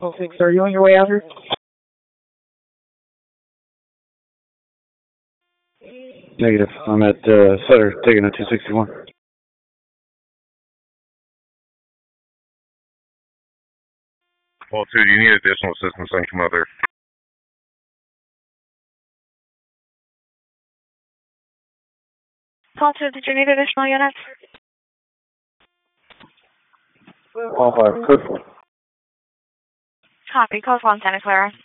Oh, thanks. Are you on your way out here? Negative. I'm at Sutter, taking a 261. Well, 2, do you need additional assistance on come out there? Call 2, did you need additional units? All 5, code 4. Copy, code 1, Santa Clara.